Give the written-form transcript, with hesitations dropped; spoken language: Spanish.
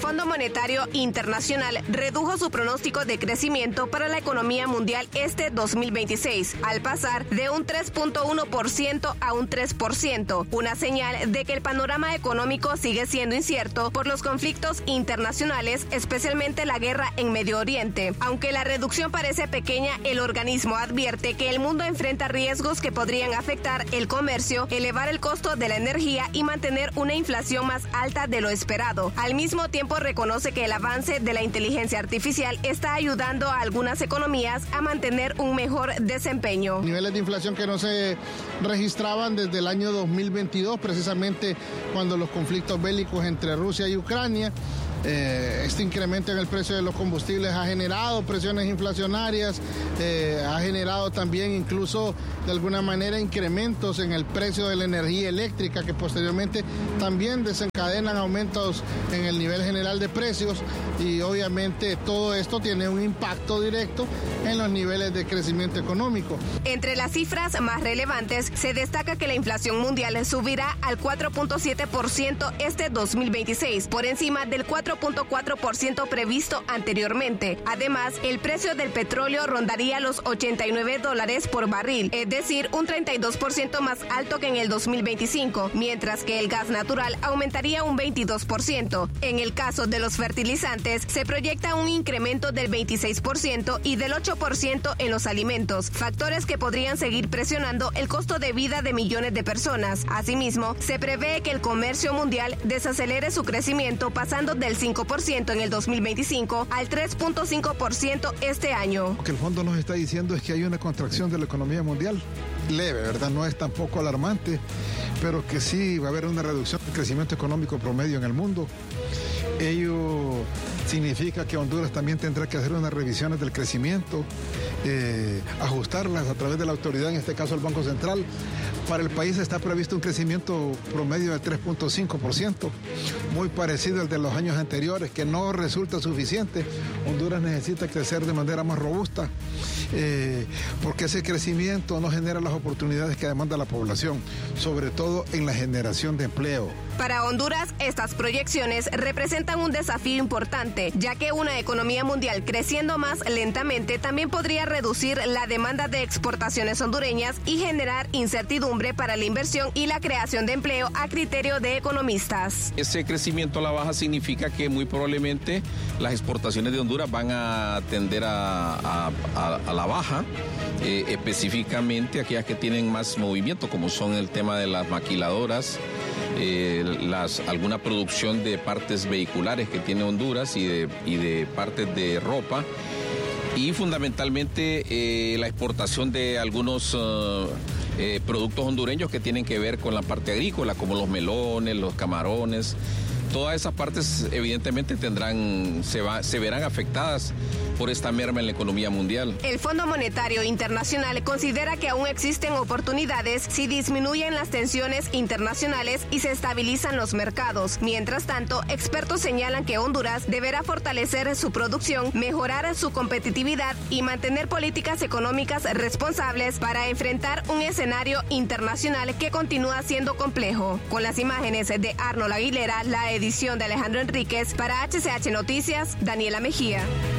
Fondo Monetario Internacional redujo su pronóstico de crecimiento para la economía mundial este 2026, al pasar de un 3.1% a un 3%, una señal de que el panorama económico sigue siendo incierto por los conflictos internacionales, especialmente la guerra en Medio Oriente. Aunque la reducción parece pequeña, el organismo advierte que el mundo enfrenta riesgos que podrían afectar el comercio, elevar el costo de la energía y mantener una inflación más alta de lo esperado. Al mismo tiempo, reconoce que el avance de la inteligencia artificial está ayudando a algunas economías a mantener un mejor desempeño. Niveles de inflación que no se registraban desde el año 2022, precisamente cuando los conflictos bélicos entre Rusia y Ucrania. Este incremento en el precio de los combustibles ha generado presiones inflacionarias, ha generado también incluso de alguna manera incrementos en el precio de la energía eléctrica que posteriormente también desencadenan aumentos en el nivel general de precios y obviamente todo esto tiene un impacto directo en los niveles de crecimiento económico. Entre las cifras más relevantes se destaca que la inflación mundial subirá al 4.7% este 2026, por encima del 4.4% previsto anteriormente. Además, el precio del petróleo rondaría los $89 por barril, es decir, un 32% más alto que en el 2025, mientras que el gas natural aumentaría un 22%. En el caso de los fertilizantes, se proyecta un incremento del 26% y del 8% en los alimentos, factores que podrían seguir presionando el costo de vida de millones de personas. Asimismo, se prevé que el comercio mundial desacelere su crecimiento pasando del 5% en el 2025 al 3.5% este año. Lo que el fondo nos está diciendo es que hay una contracción de la economía mundial, leve, ¿verdad? No es tampoco alarmante, pero que sí va a haber una reducción del crecimiento económico promedio en el mundo. Ello significa que Honduras también tendrá que hacer unas revisiones del crecimiento, ajustarlas a través de la autoridad, en este caso el Banco Central. Para el país está previsto un crecimiento promedio del 3.5%, muy parecido al de los años anteriores, que no resulta suficiente. Honduras necesita crecer de manera más robusta, porque ese crecimiento no genera las oportunidades que demanda la población, sobre todo en la generación de empleo. Para Honduras, estas proyecciones representan un desafío importante, ya que una economía mundial creciendo más lentamente también podría reducir la demanda de exportaciones hondureñas y generar incertidumbre para la inversión y la creación de empleo a criterio de economistas. Ese crecimiento a la baja significa que muy probablemente las exportaciones de Honduras van a tender a la baja, específicamente aquellas que tienen más movimiento, como son el tema de las maquiladoras, alguna producción de partes vehiculares que tiene Honduras y de partes de ropa, y fundamentalmente la exportación de algunos productos hondureños que tienen que ver con la parte agrícola, como los melones, los camarones. Todas esas partes evidentemente se verán afectadas por esta merma en la economía mundial. El Fondo Monetario Internacional considera que aún existen oportunidades si disminuyen las tensiones internacionales y se estabilizan los mercados. Mientras tanto, expertos señalan que Honduras deberá fortalecer su producción, mejorar su competitividad y mantener políticas económicas responsables para enfrentar un escenario internacional que continúa siendo complejo. Con las imágenes de Arnold Aguilera, la edición de Alejandro Enríquez, para HCH Noticias, Daniela Mejía.